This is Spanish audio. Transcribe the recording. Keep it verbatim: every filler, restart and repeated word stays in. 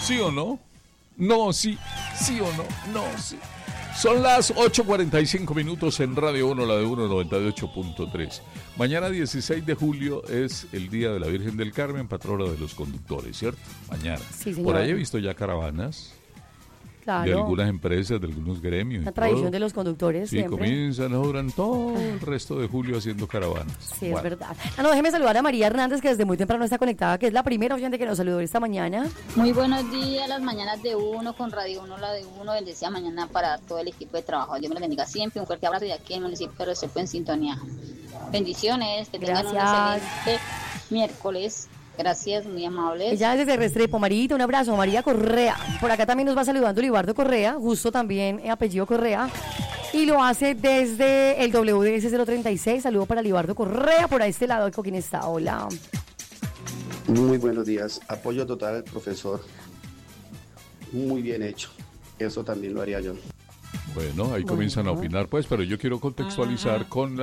¿Sí o no? No, sí. ¿Sí o no? No, sí. Son las ocho cuarenta y cinco minutos en Radio uno, la de uno noventa y ocho punto tres. Mañana dieciséis de julio es el Día de la Virgen del Carmen, patrona de los conductores, ¿cierto? Mañana. Sí, señor. Por ahí he visto ya caravanas. Claro. De algunas empresas, de algunos gremios. La y tradición todo. de los conductores Sí, siempre. comienzan, duran todo el resto de julio haciendo caravanas. Sí, Bueno. es verdad. Ah, no, déjeme saludar a María Hernández, que desde muy temprano está conectada, que es la primera oyente que nos saludó esta mañana. Muy buenos días, las mañanas de uno con Radio uno, la de uno, bendecida mañana para todo el equipo de trabajo. Dios me los bendiga siempre, un fuerte abrazo de aquí en el municipio de Restrepo en sintonía. Bendiciones, que tengan un Gracias. excelente miércoles. Gracias, muy amables. Ella es desde Restrepo. Marita, un abrazo. María Correa. Por acá también nos va saludando Libardo Correa, justo también eh, apellido Correa. Y lo hace desde el W D S cero treinta y seis. Saludo para Libardo Correa, por a este lado, ¿con quién está? Hola. Muy buenos días. Apoyo total al profesor. Muy bien hecho. Eso también lo haría yo. Bueno, ahí comienzan a opinar, pues, pero yo quiero contextualizar con la